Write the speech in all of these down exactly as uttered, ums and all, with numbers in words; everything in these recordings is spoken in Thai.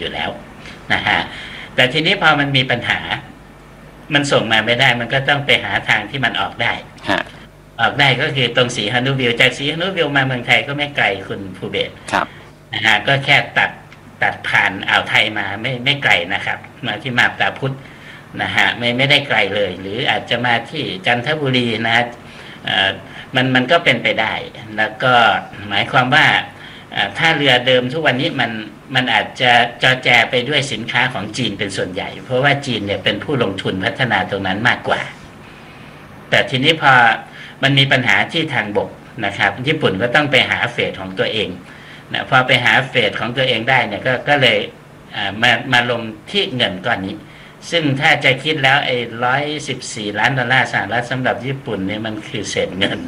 อยู่แล้วนะฮะแต่ทีนี้พอมันมีปัญหามันส่งมาไม่ได้มันก็ต้องไปหาทางที่มันออกได้ออกได้ก็คือตรงสีฮานุวิลจากสีฮานุวิลมาเมืองไทยก็ไม่ไกลคุณภูเบศครับนะฮะก็แค่ตัดตัดผ่านอ่าวไทยมาไม่ไม่ไกลนะครับมาที่มาบตาพุธนะฮะไม่ไม่ได้ไกลเลยหรืออาจจะมาที่จันทบุรีนะฮะมันมันก็เป็นไปได้แล้วก็หมายความว่าถ้าเรือเดิมทุกวันนี้มันมันอาจจะจอแจไปด้วยสินค้าของจีนเป็นส่วนใหญ่เพราะว่าจีนเนี่ยเป็นผู้ลงทุนพัฒนาตรงนั้นมากกว่าแต่ทีนี้พอมันมีปัญหาที่ทางบกนะครับญี่ปุ่นก็ต้องไปหาเฟสของตัวเองนะพอไปหาเฟสของตัวเองได้เนี่ยก็ก็เลยมามาลงที่เงินก้อนนี้ซึ่งถ้าจะคิดแล้วไอ้ร้อยสิบสี่ล้านดอลลาร์สหรัฐสำหรับญี่ปุ่นเนี่ยมันคือเศษเงิน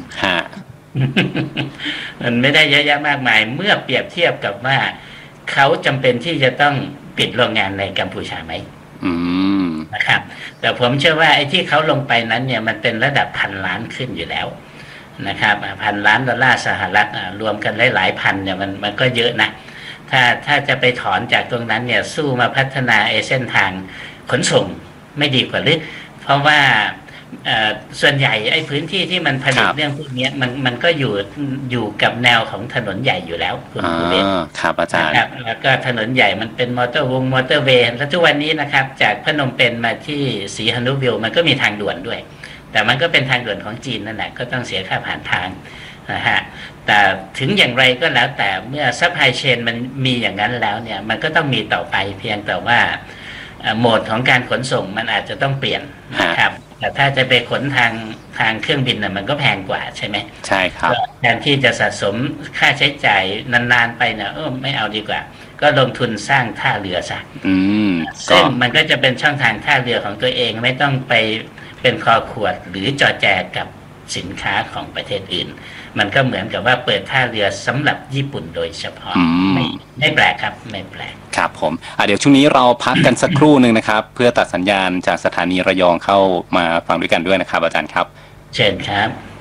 มันไม่ได้เยอะแยะมากมายเมื่อเปรียบเทียบกับว่าเขาจำเป็นที่จะต้องปิดโรงงานในกัมพูชาไหมนะครับแต่ผมเชื่อว่าไอ้ที่เขาลงไปนั้นเนี่ยมันเป็นระดับพันล้านขึ้นอยู่แล้วนะครับพันล้านดอลลาร์สหรัฐรวมกันหลายๆพันเนี่ยมันมันก็เยอะนะถ้าถ้าจะไปถอนจากตรงนั้นเนี่ยสู้มาพัฒนาไอ้เส้นทางขนส่งไม่ดีกว่าหรือเพราะว่าส่วนใหญ่ไอ้พื้นที่ที่มันผลิตเรื่องพวกนี้มันมันก็อยู่อยู่กับแนวของถนนใหญ่อยู่แล้วคุณผู้เล่นครับอาจารย์แล้วก็ถนนใหญ่มันเป็นมอเตอร์วงมอเตอร์เวย์แล้วทุกวันนี้นะครับจากพนมเปญมาที่สีฮานุวิลมันก็มีทางด่วนด้วยแต่มันก็เป็นทางด่วนของจีนนั่นแหละก็ต้องเสียค่าผ่านทางนะฮะแต่ถึงอย่างไรก็แล้วแต่เมื่อซัพพลายเชนมันมีอย่างนั้นแล้วเนี่ยมันก็ต้องมีต่อไปเพียงแต่ว่าโหมดของการขนส่งมันอาจจะต้องเปลี่ยนนะครับแต่ถ้าจะไปขนทางทางเครื่องบินน่ะมันก็แพงกว่าใช่ไหมใช่ครับแทนที่จะสะสมค่าใช้จ่ายนานๆไปเนี่ยเออไม่เอาดีกว่าก็ลงทุนสร้างท่าเรือซะซึ่งมันก็จะเป็นช่องทางท่าเรือของตัวเองไม่ต้องไปเป็นคอขวดหรือจอแจกับสินค้าของประเทศอื่นมันก็เหมือนกับว่าเปิดท่าเรือสำหรับญี่ปุ่นโดยเฉพาะไม่ไม่แปลกครับไม่แปลกครับผมอ่ะเดี๋ยวช่วงนี้เราพักกันสักครู่หนึ่งนะครับเพื่อตัดสัญญาณจากสถานีระยองเข้ามาฟังด้วยกันด้วยนะครับอาจารย์ครับเชิญครับ